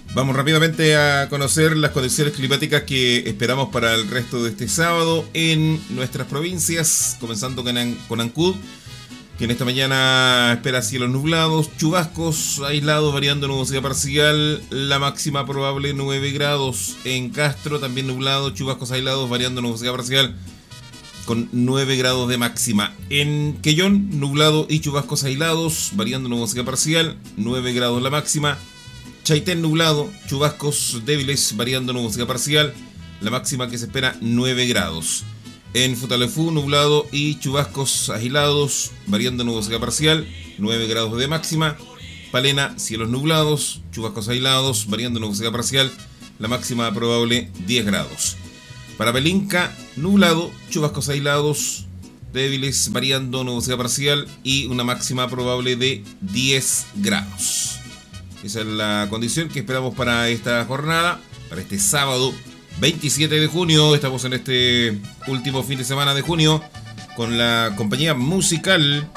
Vamos rápidamente a conocer las condiciones climáticas que esperamos para el resto de este sábado en nuestras provincias, comenzando con Ancud, que en esta mañana espera cielos nublados, chubascos aislados variando nubosidad parcial, la máxima probable 9 grados. En Castro también nublado, chubascos aislados variando nubosidad parcial con 9 grados de máxima. En Quellón, nublado y chubascos aislados variando nubosidad parcial, 9 grados la máxima. Chaitén nublado, chubascos débiles variando nubosidad parcial, la máxima que se espera 9 grados. En Futaleufú nublado y chubascos aislados variando nubosidad parcial, 9 grados de máxima. Palena, cielos nublados, chubascos aislados variando nubosidad parcial, la máxima probable 10 grados. Para Pelinca, nublado, chubascos aislados débiles variando nubosidad parcial y una máxima probable de 10 grados. Esa es la condición que esperamos para esta jornada, para este sábado 27 de junio. Estamos en este último fin de semana de junio con la compañía musical